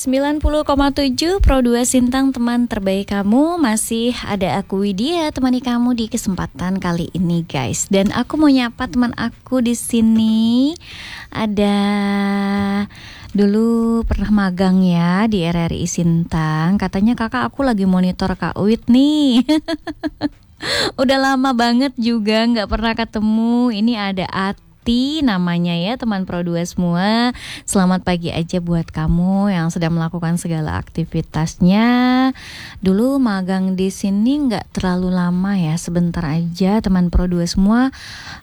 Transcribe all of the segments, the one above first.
90,7 Pro 2 Sintang, teman terbaik kamu. Masih ada aku Widya temani kamu di kesempatan kali ini, guys. Dan aku mau nyapa teman aku di sini. Ada dulu pernah magang ya di RRI Sintang. Katanya kakak aku lagi monitor Kak Wid nih. Udah lama banget juga nggak pernah ketemu. Ini ada Ati namanya ya, teman Pro 2 semua. Selamat pagi aja buat kamu yang sedang melakukan segala aktivitasnya. Dulu magang di sini nggak terlalu lama ya, sebentar aja teman Pro 2 semua.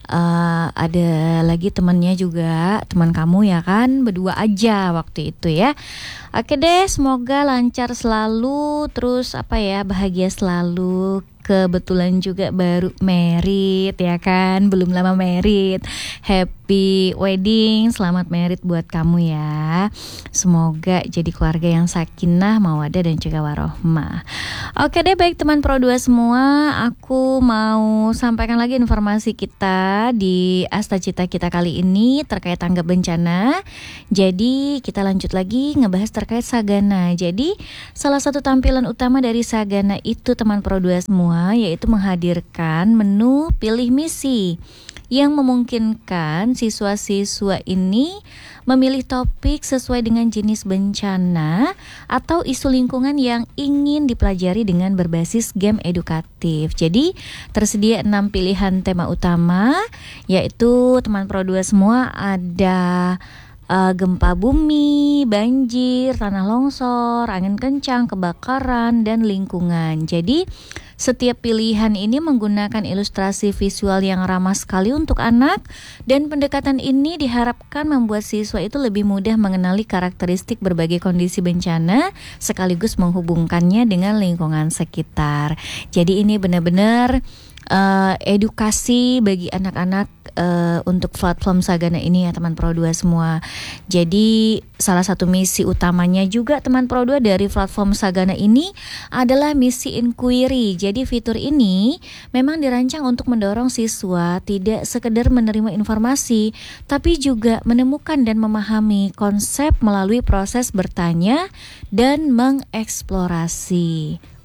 Ada lagi temannya juga, teman kamu ya kan, berdua aja waktu itu ya. Oke deh, semoga lancar selalu, terus bahagia selalu. Kebetulan juga baru married ya kan, belum lama married. Happy wedding, selamat married buat kamu ya. Semoga jadi keluarga yang sakinah, mawaddah dan juga warohmah. Oke deh, baik teman Pro 2 semua, aku mau sampaikan lagi informasi kita di Asta Cita kita kali ini terkait tanggap bencana. Jadi kita lanjut lagi ngebahas terkait Sagana. Jadi salah satu tampilan utama dari Sagana itu teman Pro 2 semua, yaitu menghadirkan menu pilih misi yang memungkinkan siswa-siswa ini memilih topik sesuai dengan jenis bencana atau isu lingkungan yang ingin dipelajari dengan berbasis game edukatif. Jadi tersedia 6 pilihan tema utama, yaitu teman Pro 2 semua ada gempa bumi, banjir, tanah longsor, angin kencang, kebakaran, dan lingkungan. Jadi setiap pilihan ini menggunakan ilustrasi visual yang ramah sekali untuk anak, dan pendekatan ini diharapkan membuat siswa itu lebih mudah mengenali karakteristik berbagai kondisi bencana sekaligus menghubungkannya dengan lingkungan sekitar. Jadi ini benar-benar edukasi bagi anak-anak untuk platform Sagana ini ya teman Pro 2 semua. Jadi salah satu misi utamanya juga teman Pro 2 dari platform Sagana ini adalah misi inquiry. Jadi fitur ini memang dirancang untuk mendorong siswa tidak sekedar menerima informasi, tapi juga menemukan dan memahami konsep melalui proses bertanya dan mengeksplorasi.